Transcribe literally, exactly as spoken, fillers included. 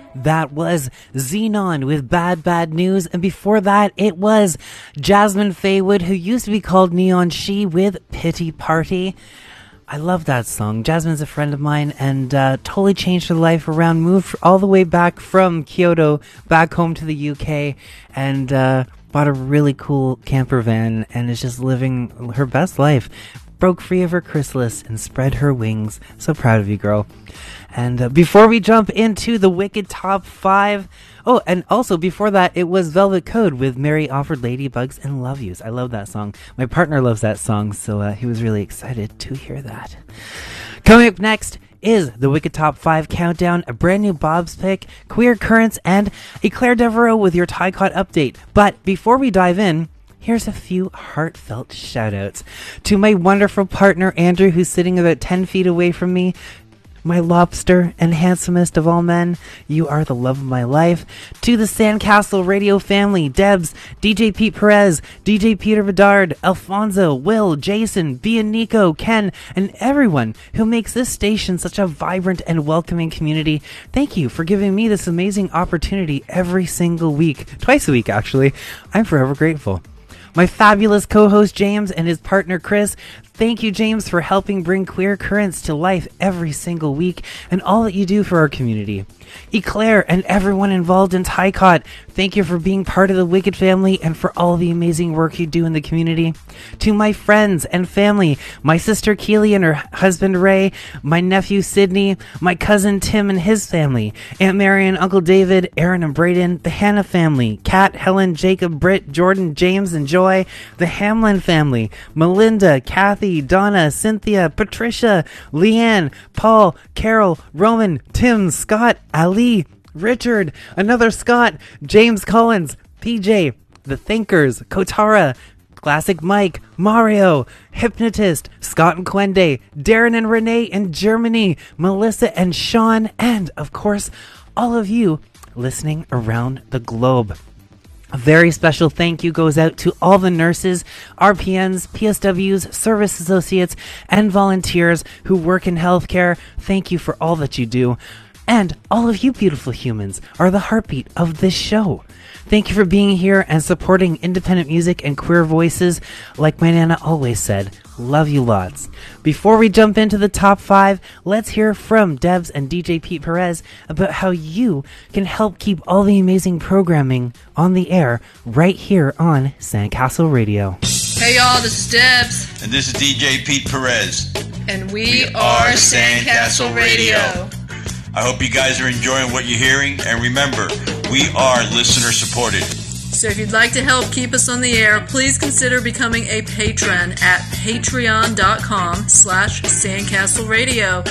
That was Xenon with Bad Bad News, and before that it was Jasmine Faywood, who used to be called Neon She, with Pity Party. I love that song. Jasmine's a friend of mine and uh, totally changed her life around, moved all the way back from Kyoto back home to the U K, and uh, bought a really cool camper van and is just living her best life. Broke free of her chrysalis and spread her wings. So proud of you, girl. And uh, before we jump into the Wicked Top five... Oh, and also before that, it was Velvet Code with Mary Offered Ladybugs and Love Yous. I love that song. My partner loves that song, so uh, he was really excited to hear that. Coming up next is the Wicked Top five Countdown, a brand new Bob's Pick, Queer Currents, and Eclair Devereaux with your Ty Cott update. But before we dive in, here's a few heartfelt shout-outs. To my wonderful partner, Andrew, who's sitting about ten feet away from me. My lobster and handsomest of all men, you are the love of my life. To the Sandcastle Radio family, Debs, D J Pete Perez, D J Peter Bedard, Alfonso, Will, Jason, Bia, Nico, Ken, and everyone who makes this station such a vibrant and welcoming community. Thank you for giving me this amazing opportunity every single week. Twice a week, actually. I'm forever grateful. My fabulous co-host James and his partner Chris. Thank you, James, for helping bring Queer Currents to life every single week and all that you do for our community. Eclair and everyone involved in Ty Cott, thank you for being part of the Wicked family and for all the amazing work you do in the community. To my friends and family, my sister Keely and her husband Ray, my nephew Sydney, my cousin Tim and his family, Aunt Mary and Uncle David, Aaron and Brayden, the Hannah family, Kat, Helen, Jacob, Britt, Jordan, James, and Joy, the Hamlin family, Melinda, Kathy, Donna, Cynthia, Patricia, Leanne, Paul, Carol, Roman, Tim, Scott, Ali, Richard, another Scott, James Collins, P J, The Thinkers, Kotara, Classic Mike, Mario, Hypnotist, Scott and Quende, Darren and Renee in Germany, Melissa and Sean, and, of course, all of you listening around the globe. A very special thank you goes out to all the nurses, R P Ns, P S Ws, service associates, and volunteers who work in healthcare. Thank you for all that you do. And all of you beautiful humans are the heartbeat of this show. Thank you for being here and supporting independent music and queer voices. Like my Nana always said, love you lots. Before we jump into the top five, let's hear from Debs and D J Pete Perez about how you can help keep all the amazing programming on the air right here on Sandcastle Radio. Hey y'all, this is Debs. And this is D J Pete Perez. And we, we are Sandcastle Radio. Radio. I hope you guys are enjoying what you're hearing, and remember, we are listener supported. So if you'd like to help keep us on the air, please consider becoming a patron at patreon.com slash Sandcastle Radio.